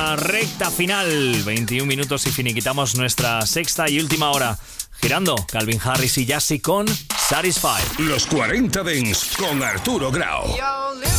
la recta final. 21 minutos y finiquitamos nuestra sexta y última hora. Girando, Calvin Harris y Jassy con Satisfied. Los 40 Dance con Arturo Grau.